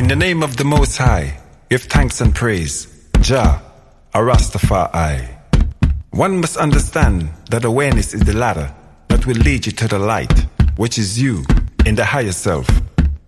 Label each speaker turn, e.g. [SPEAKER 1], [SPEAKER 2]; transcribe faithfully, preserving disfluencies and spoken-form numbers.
[SPEAKER 1] In the name of the Most High, give thanks and praise, Jah, a Rastafari. One must understand that awareness is the ladder that will lead you to the light, which is you in the higher self.